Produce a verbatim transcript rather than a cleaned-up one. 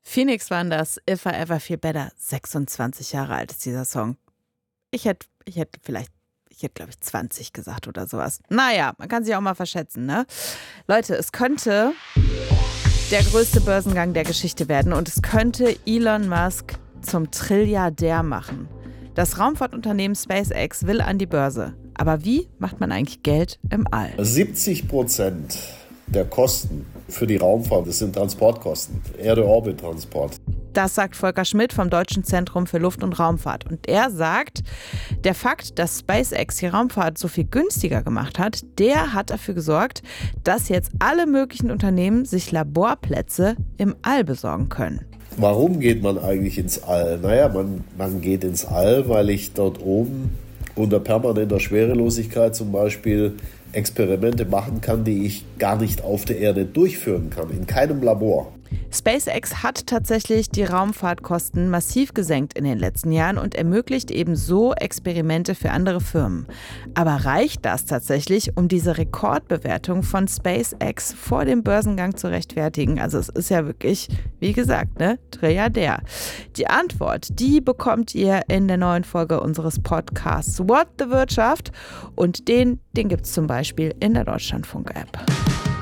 Phoenix waren das, If I Ever Feel Better. sechsundzwanzig Jahre alt ist dieser Song. Ich hätte, ich hätte vielleicht, ich hätte glaube ich zwanzig gesagt oder sowas. Naja, man kann sich auch mal verschätzen, ne? Leute, es könnte der größte Börsengang der Geschichte werden und es könnte Elon Musk zum Trilliardär machen. Das Raumfahrtunternehmen SpaceX will an die Börse. Aber wie macht man eigentlich Geld im All? siebzig Prozent der Kosten für die Raumfahrt, das sind Transportkosten, Erde-Orbit-Transport. Das sagt Volker Schmidt vom Deutschen Zentrum für Luft- und Raumfahrt. Und er sagt, der Fakt, dass SpaceX die Raumfahrt so viel günstiger gemacht hat, der hat dafür gesorgt, dass jetzt alle möglichen Unternehmen sich Laborplätze im All besorgen können. Warum geht man eigentlich ins All? Naja, man, man geht ins All, weil ich dort oben unter permanenter Schwerelosigkeit zum Beispiel Experimente machen kann, die ich gar nicht auf der Erde durchführen kann, in keinem Labor. SpaceX hat tatsächlich die Raumfahrtkosten massiv gesenkt in den letzten Jahren und ermöglicht eben so Experimente für andere Firmen. Aber reicht das tatsächlich, um diese Rekordbewertung von SpaceX vor dem Börsengang zu rechtfertigen? Also es ist ja wirklich, wie gesagt, ne, Trilliardär. Die Antwort, die bekommt ihr in der neuen Folge unseres Podcasts What the Wirtschaft und den, den gibt es zum Beispiel in der Deutschlandfunk-App.